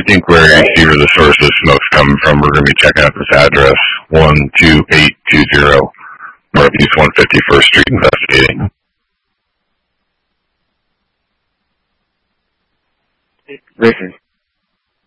think where you see where the source of smoke's coming from, we're going to be checking out this address, 12820 Northeast 151st Street, investigating. Richard.